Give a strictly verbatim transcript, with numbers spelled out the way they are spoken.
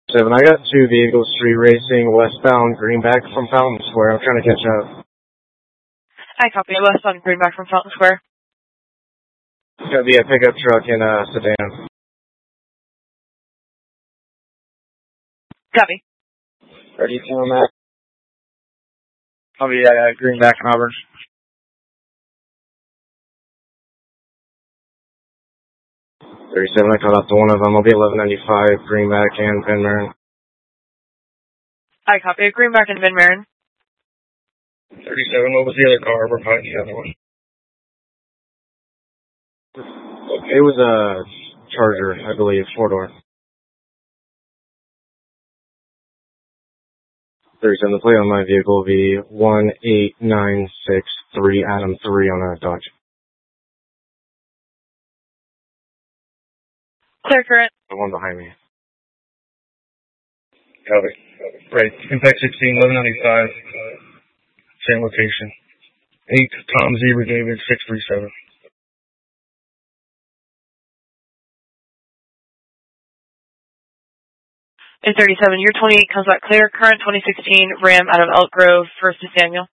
Seven, I got two vehicles street racing westbound Greenback from Fountain Square. I'm trying to catch up. I copy. Westbound Greenback from Fountain Square. It's going to be a pickup truck and a sedan. Copy. thirty-two on that. I'll be at uh, Greenback and Auburn. thirty-seven, I caught up to one of them. I'll be eleven ninety-five, Greenback and Van Maren. I copy. Greenback and Van Maren. thirty-seven, what was the other car? We're behind the other one. It was a Charger, I believe, four-door. thirty-seven, the plate on my vehicle will be one eight nine six three Adam three on a Dodge. Clear current. The one behind me. Copy. Right. Impact sixteen, eleven ninety-five. Same location. eight Tom Zebra David six three seven. In thirty-seven, your twenty-eight comes back clear. Current twenty sixteen Ram out of Elk Grove, First Nathaniel.